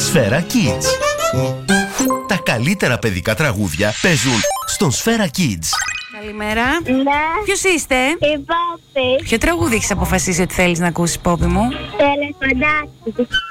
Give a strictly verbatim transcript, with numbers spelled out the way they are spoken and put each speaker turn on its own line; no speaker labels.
Σφαίρα Kids. Τα καλύτερα παιδικά τραγούδια παίζουν στον Σφαίρα Kids.
Καλημέρα.
Ναι.
Ποιος είστε?
Η Πόπη.
Ποιο τραγούδι έχεις αποφασίσει ότι θέλεις να ακούσεις, Πόπη μου?
Ελεφαντάκι.